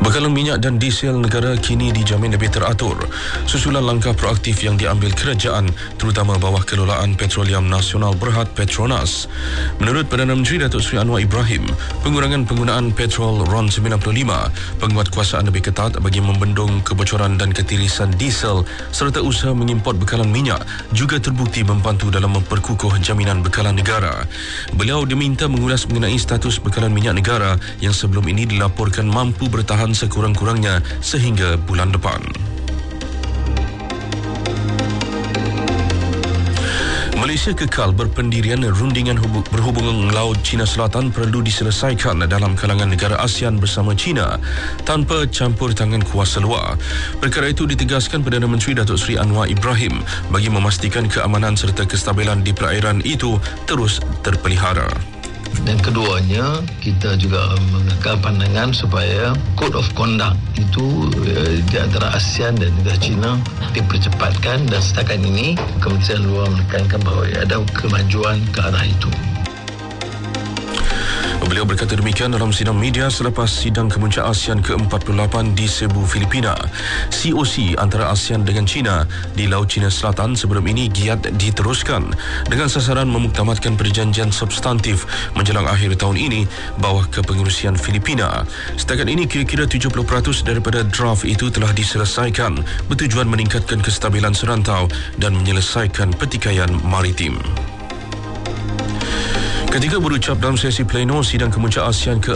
Bekalan minyak dan diesel negara kini dijamin lebih teratur susulan langkah proaktif yang diambil kerajaan terutama bawah kelolaan Petroleum Nasional Berhad Petronas. Menurut Perdana Menteri Datuk Seri Anwar Ibrahim, pengurangan penggunaan petrol RON 95, penguatkuasaan lebih ketat bagi membendung kebocoran dan ketirisan diesel serta usaha mengimport bekalan minyak juga terbukti membantu dalam memperkukuh jaminan bekalan negara. Beliau diminta mengulas mengenai status bekalan minyak negara yang sebelum ini dilaporkan mampu bertahan sekurang-kurangnya sehingga bulan depan. Malaysia kekal berpendirian rundingan berhubungan laut China Selatan perlu diselesaikan dalam kalangan negara ASEAN bersama China tanpa campur tangan kuasa luar. Perkara itu ditegaskan Perdana Menteri Datuk Seri Anwar Ibrahim bagi memastikan keamanan serta kestabilan di perairan itu terus terpelihara. Dan keduanya, kita juga mengekal pandangan supaya Code of Conduct itu di antara ASEAN dan negara China dipercepatkan, dan setakat ini Kementerian Luar menekankan bahawa ada kemajuan ke arah itu. Beliau berkata demikian dalam sidang media selepas sidang kemuncak ASEAN ke-48 di Cebu, Filipina. COC antara ASEAN dengan China di Laut China Selatan sebelum ini giat diteruskan dengan sasaran memuktamadkan perjanjian substantif menjelang akhir tahun ini bawah kepengerusian Filipina. Setakat ini kira-kira 70% daripada draft itu telah diselesaikan bertujuan meningkatkan kestabilan serantau dan menyelesaikan pertikaian maritim. Ketika berucap dalam sesi pleno sidang kemuncak ASEAN ke